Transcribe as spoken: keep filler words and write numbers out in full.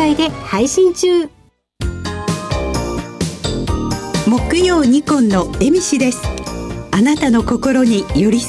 Spotify で配信中。 木曜ニコンのエミシです。あなたの心に寄り添